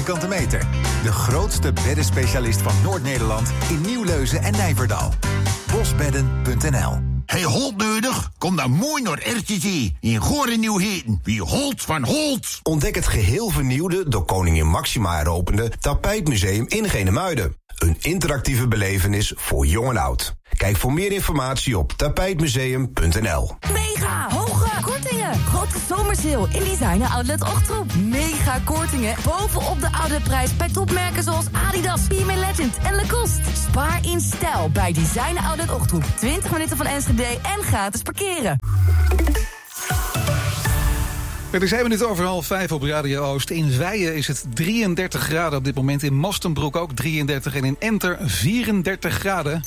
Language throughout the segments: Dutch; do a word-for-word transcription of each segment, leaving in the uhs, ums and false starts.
vierkante meter. De grootste beddenspecialist van Noord-Nederland in Nieuwleuzen en Nijverdal. bosbedden punt n l. Hey, Holt nodig? Kom dan mooi naar R T C in Goor en Nieuw-Heten. Wie Holt van Holt. Ontdek het geheel vernieuwde, door koningin Maxima heropende Tapijtmuseum in Genemuiden. Een interactieve belevenis voor jong en oud. Kijk voor meer informatie op tapijtmuseum punt n l. Mega hoge kortingen. Grote zomersale in Designer Outlet Ochtroep. Mega kortingen bovenop de outletprijs bij topmerken zoals Adidas, P M A Legend en Lacoste. Spaar in stijl bij Designer Outlet Ochtroep. twintig minuten van Enschede en gratis parkeren. Er is één minuut over half vijf op Radio Oost. In Zwijen is het drieëndertig graden op dit moment. In Mastenbroek ook drieëndertig. En in Enter vierendertig graden.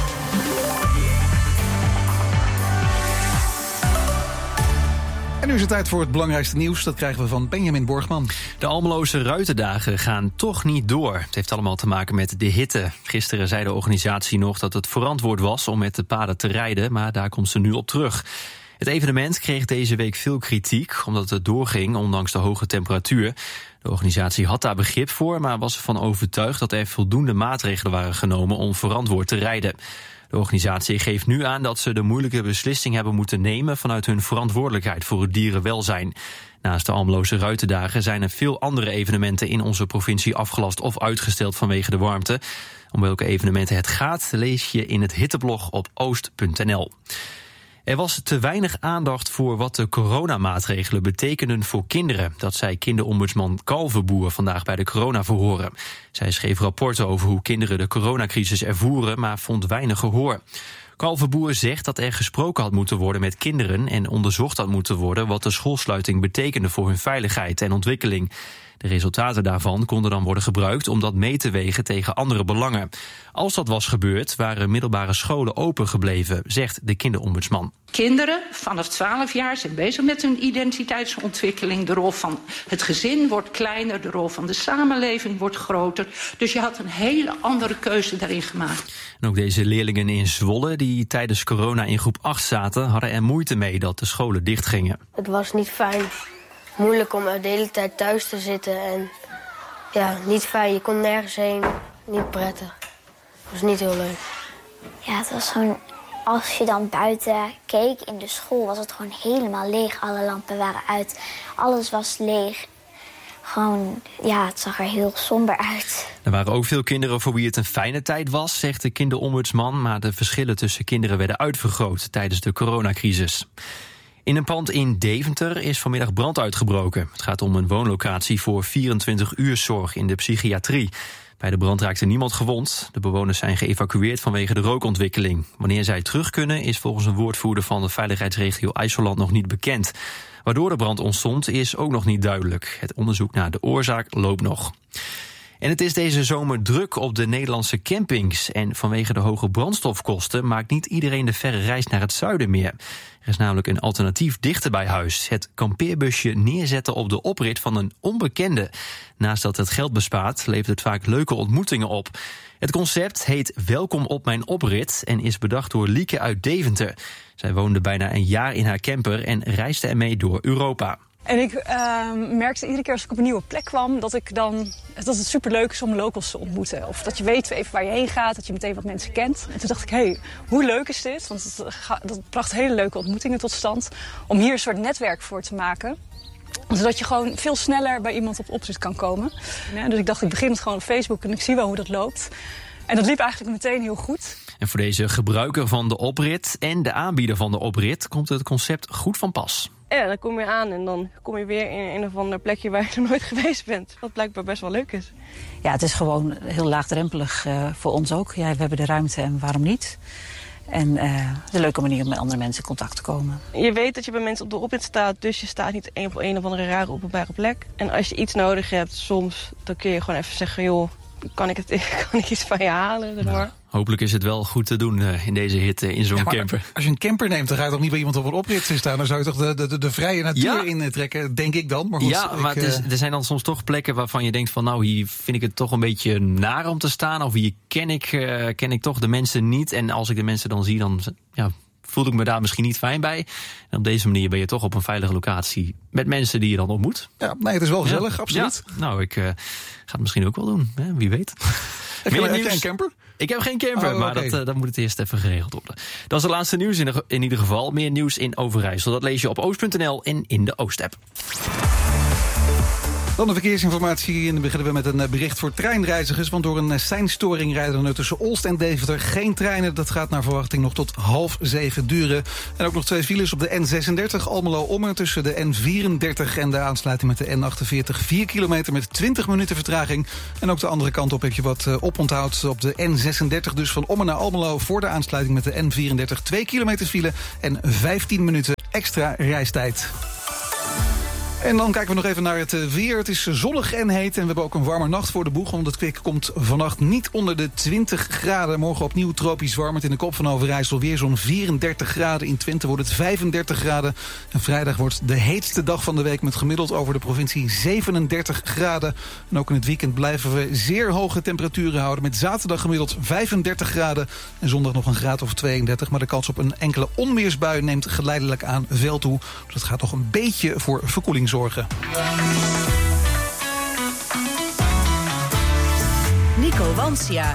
En nu is het tijd voor het belangrijkste nieuws. Dat krijgen we van Benjamin Borgman. De Almeloze Ruitendagen gaan toch niet door. Het heeft allemaal te maken met de hitte. Gisteren zei de organisatie nog dat het verantwoord was om met de paden te rijden, maar daar komt ze nu op terug. Het evenement kreeg deze week veel kritiek, omdat het doorging ondanks de hoge temperatuur. De organisatie had daar begrip voor, maar was ervan overtuigd dat er voldoende maatregelen waren genomen om verantwoord te rijden. De organisatie geeft nu aan dat ze de moeilijke beslissing hebben moeten nemen vanuit hun verantwoordelijkheid voor het dierenwelzijn. Naast de Almeloze Ruitendagen zijn er veel andere evenementen in onze provincie afgelast of uitgesteld vanwege de warmte. Om welke evenementen het gaat, lees je in het hitteblog op oost punt n l. Er was te weinig aandacht voor wat de coronamaatregelen betekenen voor kinderen. Dat zei kinderombudsman Kalverboer vandaag bij de coronaverhoren. Zij schreef rapporten over hoe kinderen de coronacrisis ervoeren, maar vond weinig gehoor. Kalverboer zegt dat er gesproken had moeten worden met kinderen en onderzocht had moeten worden wat de schoolsluiting betekende voor hun veiligheid en ontwikkeling. De resultaten daarvan konden dan worden gebruikt om dat mee te wegen tegen andere belangen. Als dat was gebeurd, waren middelbare scholen open gebleven, zegt de kinderombudsman. Kinderen vanaf twaalf jaar zijn bezig met hun identiteitsontwikkeling. De rol van het gezin wordt kleiner, de rol van de samenleving wordt groter. Dus je had een hele andere keuze daarin gemaakt. En ook deze leerlingen in Zwolle, die tijdens corona in groep acht zaten, hadden er moeite mee dat de scholen dichtgingen. Het was niet fijn. Moeilijk om de hele tijd thuis te zitten en ja, niet fijn. Je kon nergens heen, niet prettig. Het was niet heel leuk. Ja, het was gewoon, als je dan buiten keek in de school, was het gewoon helemaal leeg. Alle lampen waren uit, alles was leeg. Gewoon, ja, het zag er heel somber uit. Er waren ook veel kinderen voor wie het een fijne tijd was, zegt de kinderombudsman, maar de verschillen tussen kinderen werden uitvergroot tijdens de coronacrisis. In een pand in Deventer is vanmiddag brand uitgebroken. Het gaat om een woonlocatie voor vierentwintig uur zorg in de psychiatrie. Bij de brand raakte niemand gewond. De bewoners zijn geëvacueerd vanwege de rookontwikkeling. Wanneer zij terug kunnen is volgens een woordvoerder van de veiligheidsregio IJsseland nog niet bekend. Waardoor de brand ontstond is ook nog niet duidelijk. Het onderzoek naar de oorzaak loopt nog. En het is deze zomer druk op de Nederlandse campings. En vanwege de hoge brandstofkosten maakt niet iedereen de verre reis naar het zuiden meer. Er is namelijk een alternatief dichter bij huis. Het kampeerbusje neerzetten op de oprit van een onbekende. Naast dat het geld bespaart, levert het vaak leuke ontmoetingen op. Het concept heet Welkom op mijn oprit en is bedacht door Lieke uit Deventer. Zij woonde bijna een jaar in haar camper en reisde ermee door Europa. En ik uh, merkte iedere keer als ik op een nieuwe plek kwam dat, ik dan, dat het superleuk is om locals te ontmoeten. Of dat je weet even waar je heen gaat, dat je meteen wat mensen kent. En toen dacht ik, hé, hey, hoe leuk is dit? Want het, dat bracht hele leuke ontmoetingen tot stand. Om hier een soort netwerk voor te maken. Zodat je gewoon veel sneller bij iemand op opzet kan komen. Ja, dus ik dacht, ik begin het gewoon op Facebook en ik zie wel hoe dat loopt. En dat liep eigenlijk meteen heel goed. En voor deze gebruiker van de oprit en de aanbieder van de oprit komt het concept goed van pas. Ja, dan kom je aan en dan kom je weer in een of ander plekje waar je nog nooit geweest bent. Wat blijkbaar best wel leuk is. Ja, het is gewoon heel laagdrempelig uh, voor ons ook. Ja, we hebben de ruimte en waarom niet? En uh, het is een leuke manier om met andere mensen in contact te komen. Je weet dat je bij mensen op de oprit staat, dus je staat niet één op een of andere rare openbare plek. En als je iets nodig hebt, soms, dan kun je gewoon even zeggen, joh, kan ik, het, kan ik iets van je halen? Zeg maar. Nou, hopelijk is het wel goed te doen uh, in deze hitte in zo'n ja, camper. Als je een camper neemt, dan ga je toch niet bij iemand op een oprit staan. Dan zou je toch de, de, de vrije natuur ja. intrekken, denk ik dan. Maar goed, ja, maar ik, het is, er zijn dan soms toch plekken waarvan je denkt van, nou, hier vind ik het toch een beetje naar om te staan. Of hier ken ik, uh, ken ik toch de mensen niet. En als ik de mensen dan zie, dan ja, voel ik me daar misschien niet fijn bij. En op deze manier ben je toch op een veilige locatie met mensen die je dan ontmoet. Ja, nee, het is wel gezellig, ja. absoluut. Ja. Nou, ik uh, Ga het misschien ook wel doen, hè? Wie weet. Heb je een camper? Ik heb geen camper, oh, maar okay. dat, uh, dat moet het eerst even geregeld worden. Dat is het laatste nieuws in, de, in ieder geval. Meer nieuws in Overijssel. Dat lees je op oost punt n l en in de Oost-app. Dan de verkeersinformatie. En dan beginnen we met een bericht voor treinreizigers. Want door een seinstoring rijden er tussen Olst en Deventer geen treinen. Dat gaat naar verwachting nog tot half zeven duren. En ook nog twee files op de N zesendertig Almelo-Ommen tussen de N vierendertig en de aansluiting met de N achtenveertig. vier kilometer met twintig minuten vertraging. En ook de andere kant op heb je wat oponthoud op de N zesendertig. Dus van Ommen naar Almelo voor de aansluiting met de N vierendertig. twee kilometer file en vijftien minuten extra reistijd. En dan kijken we nog even naar het weer. Het is zonnig en heet en we hebben ook een warme nacht voor de boeg. Want het kwik komt vannacht niet onder de twintig graden. Morgen opnieuw tropisch warm. In de kop van Overijssel weer zo'n vierendertig graden. In Twente wordt het vijfendertig graden. En vrijdag wordt de heetste dag van de week met gemiddeld over de provincie zevenendertig graden. En ook in het weekend blijven we zeer hoge temperaturen houden. Met zaterdag gemiddeld vijfendertig graden. En zondag nog een graad of tweeëndertig. Maar de kans op een enkele onweersbui neemt geleidelijk aan veel toe. Dus dat gaat toch een beetje voor verkoeling zorgen. Nico Wansia.